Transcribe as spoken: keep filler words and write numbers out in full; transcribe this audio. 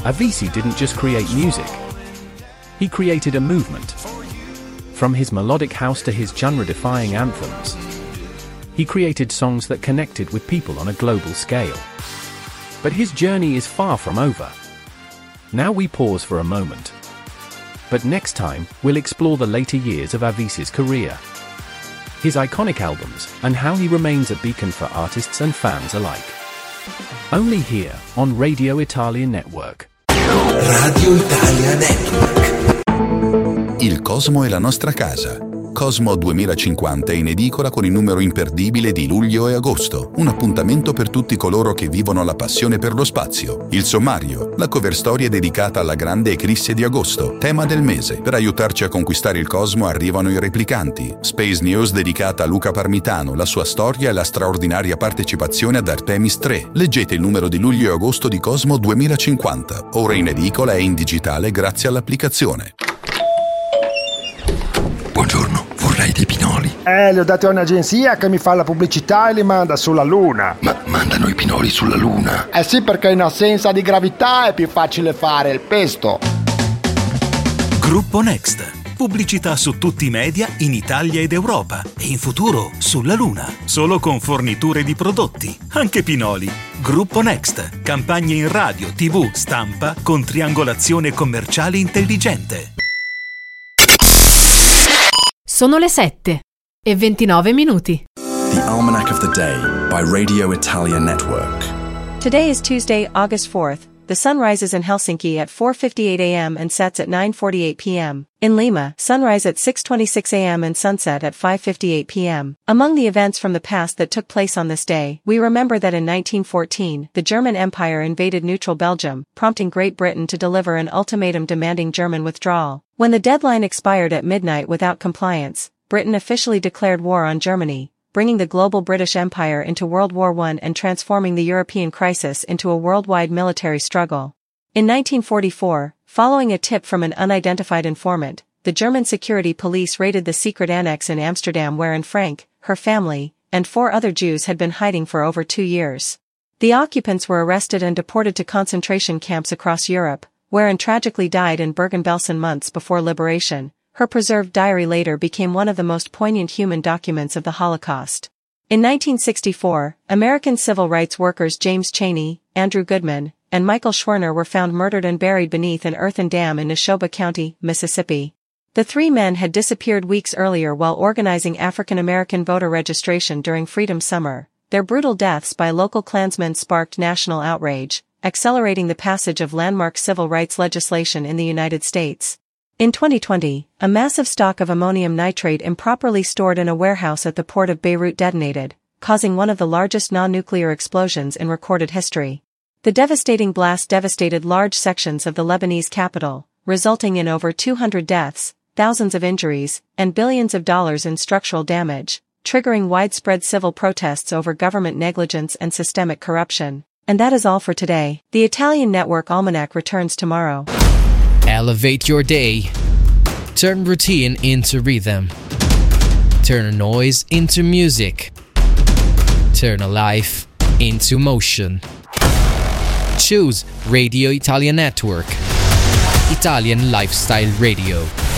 Avicii didn't just create music. He created a movement. From his melodic house to his genre-defying anthems, he created songs that connected with people on a global scale. But his journey is far from over. Now we pause for a moment. But next time, we'll explore the later years of Avicii's career, his iconic albums, and how he remains a beacon for artists and fans alike. Only here, on Radio Italia Network. Radio Italia Network. Il Cosmo è la nostra casa. Cosmo duemilacinquanta è in edicola con il numero imperdibile di luglio e agosto. Un appuntamento per tutti coloro che vivono la passione per lo spazio. Il sommario, la cover storia dedicata alla grande eclisse di agosto, tema del mese. Per aiutarci a conquistare il Cosmo arrivano i replicanti. Space News dedicata a Luca Parmitano, la sua storia e la straordinaria partecipazione ad Artemis tre. Leggete il numero di luglio e agosto di Cosmo duemilacinquanta. Ora in edicola e in digitale grazie all'applicazione. Buongiorno, vorrei dei pinoli. Eh, li ho dati a un'agenzia che mi fa la pubblicità e li manda sulla Luna. Ma mandano i pinoli sulla Luna? Eh sì, perché in assenza di gravità è più facile fare il pesto. Gruppo Next. Pubblicità su tutti i media in Italia ed Europa e in futuro sulla Luna. Solo con forniture di prodotti, anche pinoli. Gruppo Next. Campagne in radio, tivù, stampa con triangolazione commerciale intelligente. Sono le sette e ventinove minuti. The Almanac of the Day by Radio Italia Network. Today is Tuesday, August fourth. The sun rises in Helsinki at four fifty-eight a.m. and sets at nine forty-eight p.m. In Lima, sunrise at six twenty-six a.m. and sunset at five fifty-eight p.m. Among the events from the past that took place on this day, we remember that in nineteen fourteen, the German Empire invaded neutral Belgium, prompting Great Britain to deliver an ultimatum demanding German withdrawal. When the deadline expired at midnight without compliance, Britain officially declared war on Germany, bringing the global British Empire into World War One and transforming the European crisis into a worldwide military struggle. In nineteen forty-four, following a tip from an unidentified informant, the German security police raided the secret annex in Amsterdam wherein Frank, her family, and four other Jews had been hiding for over two years. The occupants were arrested and deported to concentration camps across Europe, wherein tragically died in Bergen-Belsen months before liberation. Her preserved diary later became one of the most poignant human documents of the Holocaust. In nineteen sixty-four, American civil rights workers James Chaney, Andrew Goodman, and Michael Schwerner were found murdered and buried beneath an earthen dam in Neshoba County, Mississippi. The three men had disappeared weeks earlier while organizing African American voter registration during Freedom Summer. Their brutal deaths by local Klansmen sparked national outrage, accelerating the passage of landmark civil rights legislation in the United States. In twenty twenty, a massive stock of ammonium nitrate improperly stored in a warehouse at the port of Beirut detonated, causing one of the largest non-nuclear explosions in recorded history. The devastating blast devastated large sections of the Lebanese capital, resulting in over two hundred deaths, thousands of injuries, and billions of dollars in structural damage, triggering widespread civil protests over government negligence and systemic corruption. And that is all for today. The Italian Network Almanac returns tomorrow. Elevate your day. Turn routine into rhythm. Turn noise into music. Turn a life into motion. Choose Radio Italia Network. Italian Lifestyle Radio.